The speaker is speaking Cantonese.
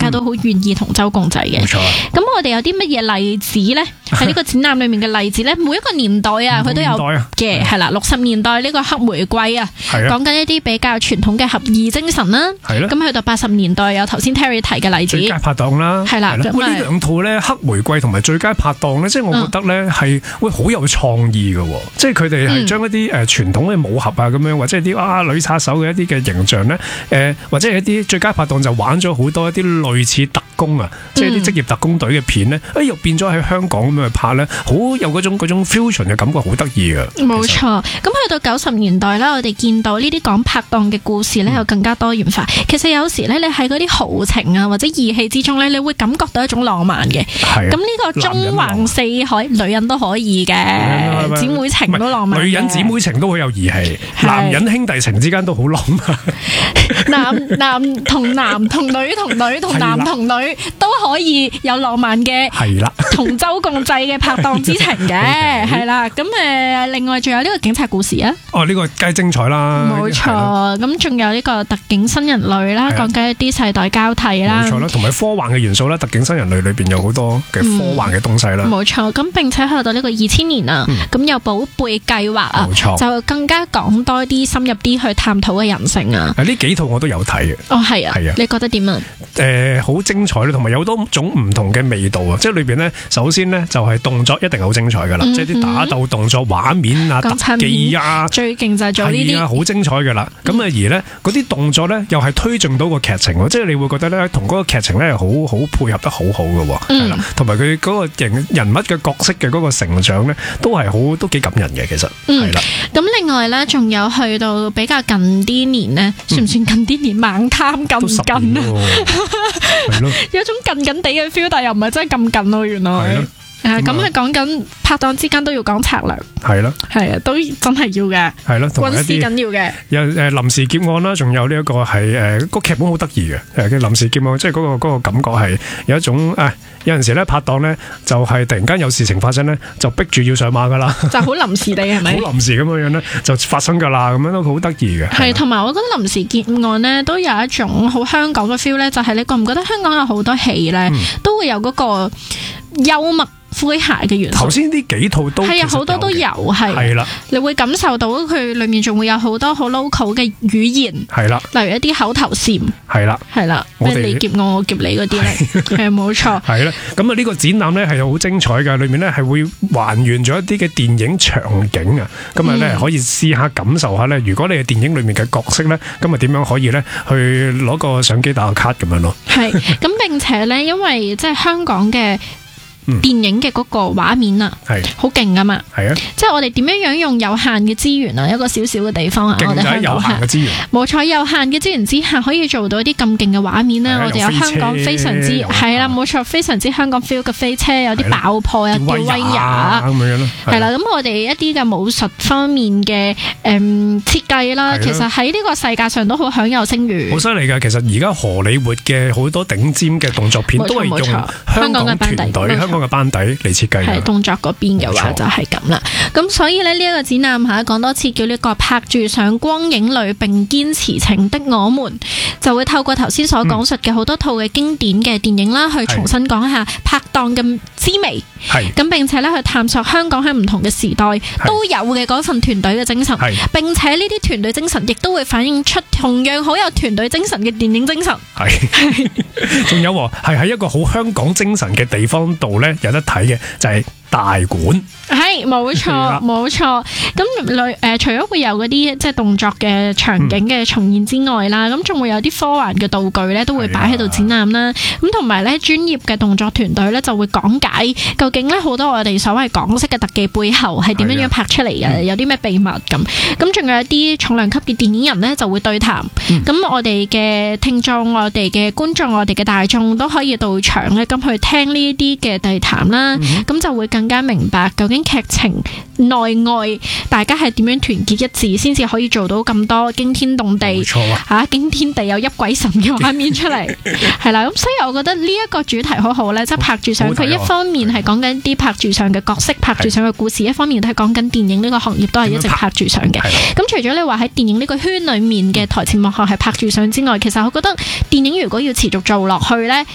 家都好願意同舟共濟嘅。 冇錯。 咁我哋有啲乜嘢例子咧？喺呢個展覽裏面嘅例子咧，每一個年代啊，佢都有嘅，係啦。60年代呢個黑玫瑰啊，講緊一啲比較傳統嘅合意精神啦。係啦。咁去到80年代有頭先 Terry 提嘅例子， 最佳拍檔啦。係啦。咁呢兩套咧，黑玫瑰同埋最佳拍檔咧，即係我覺得咧係會好有創意嘅，即係佢哋係將一啲傳統嘅武俠啊咁樣，或者係啲女殺手嘅一啲嘅形象咧，或者係一啲最佳拍檔就玩咗好多一啲類似特工啊，即係啲職業特工隊嘅片咧，又變咗喺香港咁樣去拍咧，好有嗰種 fusion 嘅感覺，好得意嘅。冇錯，咁去到90年代啦，我哋見到呢啲講拍檔嘅故事咧，又更加多元化。其實有時咧，你喺嗰啲豪情啊或者義氣之中咧，你會感覺到一種浪漫嘅。咁呢個縱橫四海，女人都可以嘅，姊妹情都浪漫。 女人姊妹情都好有義氣，男人兄弟情之間都好浪漫。 男同男同女同女同男同女都可以有浪漫嘅，係啦，同舟共濟嘅拍檔之情嘅，係啦。咁另外仲有呢個警察故事啊。哦， 呢個梗係精彩啦。 冇錯，咁仲有呢個特警新人類啦，講緊一啲世代交替啦。 冇錯啦，同埋科幻嘅元素啦，特警新人類裏邊有好多嘅科幻嘅東西啦。 冇錯，咁並且去到呢個2000年啊，咁有寶貝計劃啊，就更加講多啲深入啲去探討嘅人性啊。 呢幾套我都有睇嘅。 哦，係啊，你覺得點啊？ 好精彩啦，同埋有多種唔同嘅味道啊！即係裏邊咧，首先咧就係動作一定好精彩噶啦，即係啲打鬥動作畫面啊、特技啊，最勁就係做呢啲，好精彩噶啦。咁而咧嗰啲動作咧，又係推進到個劇情，即係你會覺得咧，同嗰個劇情咧好配合得好好嘅，係啦。同埋佢嗰個人物嘅角色嘅嗰個成長咧，都幾感人嘅，其實係啦。 咁另外咧，仲有去到比較近啲年咧，算唔算近啲年？猛貪近唔近啊？係咯，有種近近地嘅 feel，但又唔係真係咁近咯，原來。咁係講緊拍檔之間都要講策略，係咯，係啊，都真係要嘅，係咯，軍師緊要嘅。有臨時劫案啦，仲有呢一個係個劇本好得意嘅，嘅臨時劫案，即係嗰個感覺係有一種有陣時咧拍檔咧就係突然間有事情發生咧，就逼住要上馬噶啦， 就好臨時地係咪？ 好臨時咁樣樣咧就發生噶啦，咁樣都好得意嘅。係，同埋我覺得臨時劫案咧都有一種好香港嘅 feel 咧，就係你覺唔覺得香港有好多戲咧都會有嗰個幽默詼諧嘅元素？ 頭先呢幾套都係啊，好多都有，係啦，你會感受到佢裏面仲會有好多好 local 嘅語言，係啦，例如一啲口頭禪，係啦，係啦，咩你劫我，我劫你嗰啲咧，係冇錯，係啦。咁啊呢個展覽咧係好精彩嘅，裏面咧係會還原咗一啲嘅電影場景啊，咁啊咧可以試下感受下咧，如果你係電影裏面嘅角色咧，咁啊點樣可以咧去攞個相機打個卡咁樣咯？係，咁並且咧，因為即係香港嘅電影嘅嗰個畫面啊，係好勁噶嘛，係啊，即係我哋點樣用有限嘅資源啊，一個小小嘅地方啊，我哋香港有限嘅資源，冇錯，有限嘅資源之下可以做到一啲咁勁嘅畫面咧，我哋有香港非常之係啦，冇錯，非常之香港 feel 嘅飛車，有啲爆破，有吊威亞咁樣咯，係啦，咁我哋一啲嘅武術方面嘅設計啦，其實喺呢個世界上都好享有聲譽，好犀利噶。其實而家荷里活嘅好多頂尖嘅動作片都係用香港嘅團隊、香港嘅班底嚟設計嘅，係動作嗰邊嘅話就係咁啦。咁所以咧呢一個展覽下講多次叫呢個拍住上光影裏並堅持情的我們，就會透過頭先所講述嘅好多套嘅經典嘅電影啦，去重新講下拍檔嘅滋味。係咁，並且咧去探索香港喺唔同嘅時代都有嘅嗰份團隊嘅精神，並且呢啲團隊精神亦都會反映出同樣好有團隊精神嘅電影精神。係，仲有係喺一個好香港精神嘅地方度咧有得睇嘅，就係大館。係，冇錯冇錯。咁除咗會有嗰啲即係動作嘅場景嘅重現之外啦，咁仲會有啲科幻嘅道具咧都會擺喺度展覽啦。咁同埋咧專業嘅動作團隊咧就會講解究竟咧好多我哋所謂港式嘅特技背後係點樣拍出嚟嘅，有啲咩秘密咁。咁仲有一啲重量級嘅電影人咧就會對談。咁我哋嘅聽眾、我哋嘅觀眾、我哋嘅大眾都可以到場咧，咁去聽呢啲嘅對談啦。咁就會更加明白究竟劇情內外大家係點樣團結一致，先至可以做到咁多驚天動地驚天地有泣鬼神嘅畫面出嚟。係啦，咁所以我覺得呢一個主題好好咧，即係拍住上佢一方面係講緊啲拍住上嘅角色、拍住上嘅故事，一方面都係講緊電影呢個行業都係一直拍住上嘅。咁除咗你話喺電影呢個圈裏面嘅台前幕後係拍住上之外，其實我覺得電影如果要持續做落去咧，